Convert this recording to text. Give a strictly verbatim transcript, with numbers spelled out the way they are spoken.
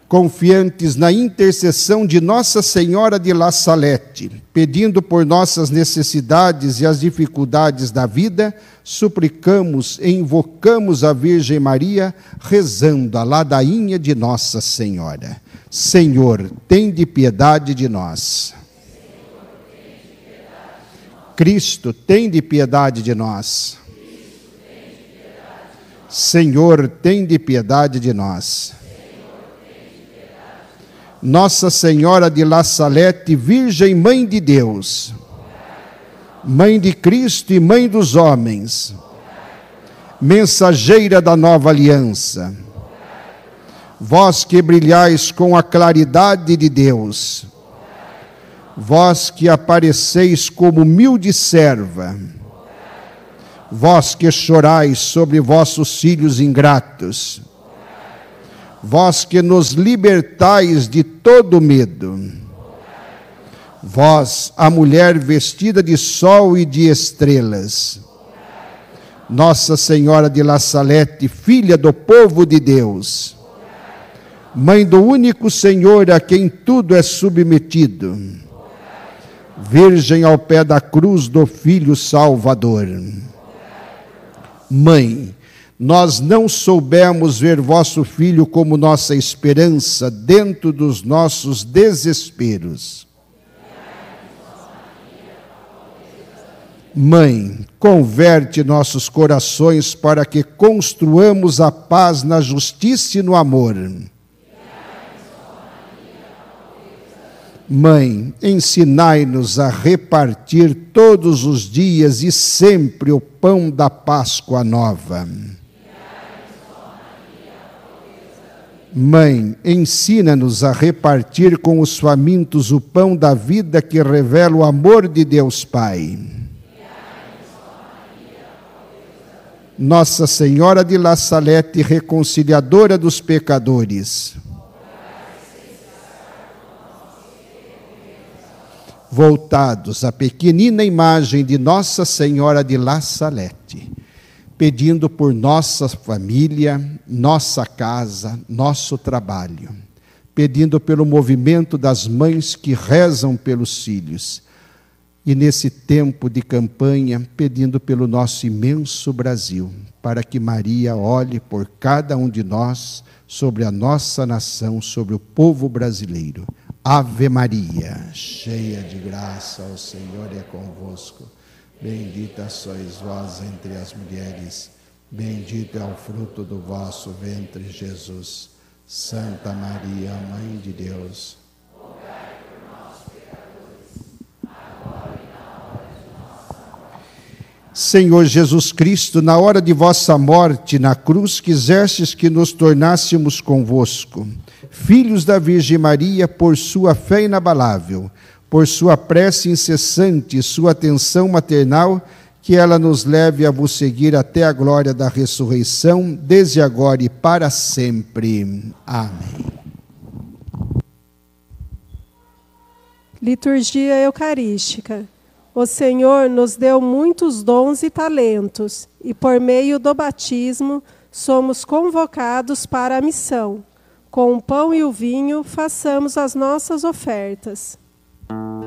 confiantes na intercessão de Nossa Senhora de La Salette, pedindo por nossas necessidades e as dificuldades da vida, suplicamos e invocamos a Virgem Maria, rezando a ladainha de Nossa Senhora. Senhor, tende piedade de nós. Cristo, tende piedade de nós. Senhor, tende piedade de nós. Nossa Senhora de La Salette, Virgem Mãe de Deus, Mãe de Cristo e Mãe dos homens, mensageira da nova aliança, vós que brilhais com a claridade de Deus, vós que apareceis como humilde serva, vós que chorais sobre vossos filhos ingratos, vós que nos libertais de todo medo, vós, a mulher vestida de sol e de estrelas, Nossa Senhora de La Salette, filha do povo de Deus, Mãe do único Senhor a quem tudo é submetido, Virgem ao pé da cruz do Filho Salvador. Mãe, nós não soubemos ver vosso Filho como nossa esperança dentro dos nossos desesperos. Mãe, converte nossos corações para que construamos a paz na justiça e no amor. Mãe, ensinai-nos a repartir todos os dias e sempre o pão da Páscoa nova. Mãe, ensina-nos a repartir com os famintos o pão da vida que revela o amor de Deus Pai. Nossa Senhora de La Salette, reconciliadora dos pecadores, voltados à pequenina imagem de Nossa Senhora de La Salette, pedindo por nossa família, nossa casa, nosso trabalho, pedindo pelo movimento das mães que rezam pelos filhos, e nesse tempo de campanha, pedindo pelo nosso imenso Brasil, para que Maria olhe por cada um de nós, sobre a nossa nação, sobre o povo brasileiro. Ave Maria, cheia de graça, o Senhor é convosco. Bendita sois vós entre as mulheres, bendito é o fruto do vosso ventre, Jesus. Santa Maria, Mãe de Deus, rogai por nós, pecadores, agora e na hora de nossa morte. Senhor Jesus Cristo, na hora de vossa morte na cruz, quisestes que nos tornássemos convosco, filhos da Virgem Maria, por sua fé inabalável, por sua prece incessante, sua atenção maternal, que ela nos leve a vos seguir até a glória da ressurreição, desde agora e para sempre. Amém. Liturgia Eucarística. O Senhor nos deu muitos dons e talentos, e por meio do batismo somos convocados para a missão. Com o pão e o vinho, façamos as nossas ofertas.